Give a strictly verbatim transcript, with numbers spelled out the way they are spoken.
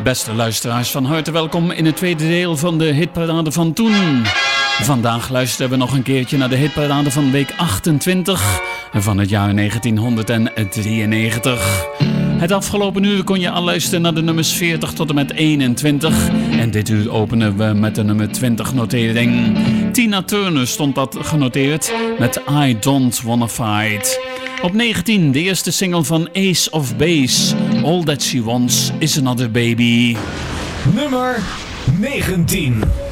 Beste luisteraars, van harte welkom in het tweede deel van de hitparade van toen. Vandaag luisteren we nog een keertje naar de hitparade van week achtentwintig van het jaar negentienhonderddrieënnegentig. Het afgelopen uur kon je al luisteren naar de nummers veertig tot en met eenentwintig. En dit uur openen we met de nummer twintig notering. Tina Turner stond dat genoteerd met I Don't Wanna Fight. Op negentien de eerste single van Ace of Base. All That She Wants Is Another Baby. Nummer negentien.